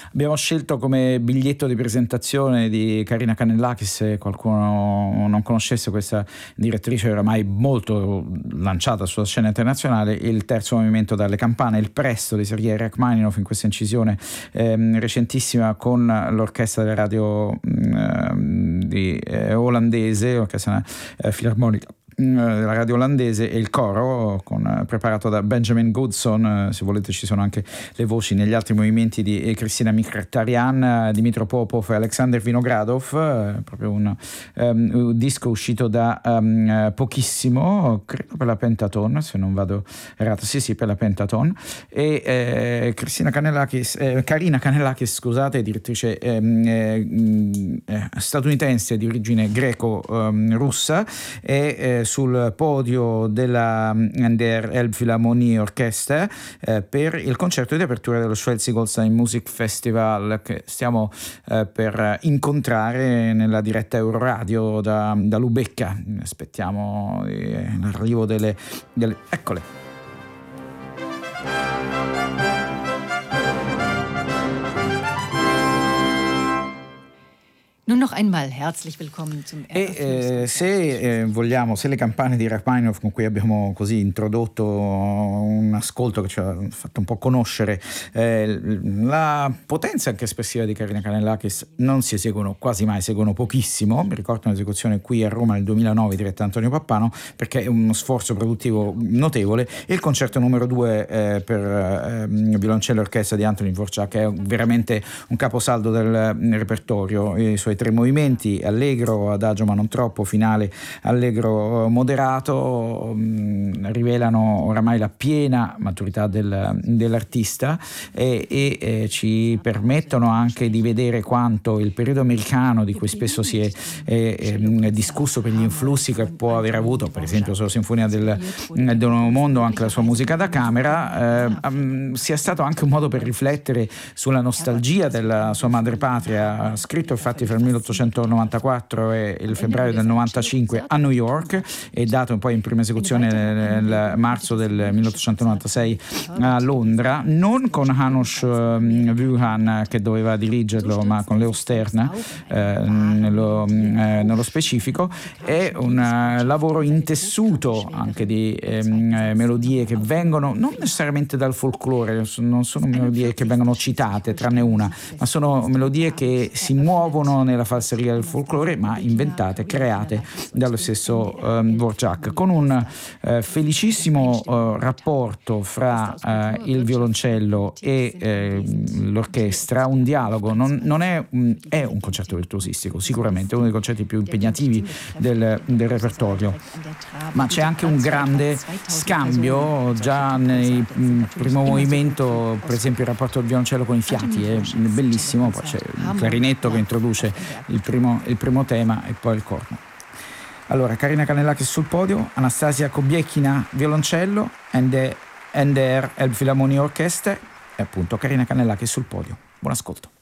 Abbiamo scelto come biglietto di presentazione di Karina Kannellakis, se qualcuno non conoscesse questa direttrice oramai molto lanciata sulla scena internazionale, il terzo movimento dalle campane, il Presto di Sergei Rachmaninov, in questa incisione recentissima con l'orchestra della radio olandese, l'orchestra filarmonica della radio olandese, e il coro preparato da Benjamin Goodson. Se volete ci sono anche le voci negli altri movimenti di Cristina Mkhitaryan, Dmitro Popov e Alexander Vinogradov, proprio un disco uscito da pochissimo, credo per la Pentaton, se non vado errato, sì per la Pentaton, e Karina Kannellakis, scusate, direttrice statunitense di origine greco-russa, e sul podio della NDR Elbphilharmonie Orchestra per il concerto di apertura dello Schleswig-Holstein Music Festival, che stiamo per incontrare nella diretta Euroradio da Lubecca. Aspettiamo l'arrivo delle eccole. Nun noch einmal herzlich willkommen zum se le campane di Rachmaninov, con cui abbiamo così introdotto un ascolto che ci ha fatto un po' conoscere la potenza anche espressiva di Karina Kannellakis, non si eseguono quasi mai, eseguono pochissimo. Mi ricordo un'esecuzione qui a Roma nel 2009 diretta da Antonio Pappano, perché è uno sforzo produttivo notevole, e il concerto numero 2 per violoncello e orchestra di Antonín Dvořák è veramente un caposaldo del repertorio. I suoi 3 movimenti, allegro, adagio ma non troppo, finale allegro moderato, rivelano oramai la piena maturità dell'artista e ci permettono anche di vedere quanto il periodo americano, di cui spesso si è discusso per gli influssi che può aver avuto, per esempio sulla Sinfonia del Nuovo Mondo, anche la sua musica da camera, sia stato anche un modo per riflettere sulla nostalgia della sua madrepatria. Ha scritto infatti fra il 1894 e il febbraio del 95 a New York, e dato poi in prima esecuzione nel marzo del 1896 a Londra, non con János Wuhan che doveva dirigerlo, ma con Leo Stern nello specifico. È un lavoro intessuto anche di melodie che vengono non necessariamente dal folklore, non sono melodie che vengono citate tranne una, ma sono melodie che si muovono nella falseria del folklore, ma inventate, create dallo stesso Dvořák, con un felicissimo rapporto fra il violoncello e l'orchestra, un dialogo. Non è un concerto virtuosistico, sicuramente è uno dei concerti più impegnativi del repertorio, ma c'è anche un grande scambio già nel primo movimento, per esempio il rapporto del violoncello con i fiati è bellissimo, poi c'è il clarinetto che introduce il primo tema e poi il corno. Allora, Karina Kannellakis sul podio, Anastasia Kobiekina violoncello, NDR Elbphilharmonie Orchestra, e appunto Karina Kannellakis sul podio. Buon ascolto.